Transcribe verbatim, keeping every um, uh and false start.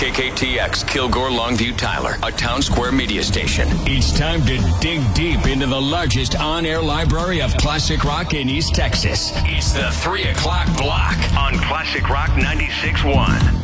K K T X, Kilgore, Longview, Tyler, a Town Square media station. It's time to dig deep into the largest on-air library of classic rock in East Texas. It's the three o'clock block on Classic Rock ninety-six point one.